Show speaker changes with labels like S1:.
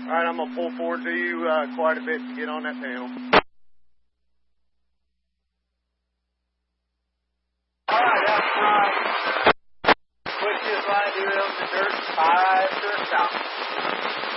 S1: All right, I'm going to pull forward to you quite a bit to get on that panel. All right, that's right. Push this right here up the dirt, 5 to the south.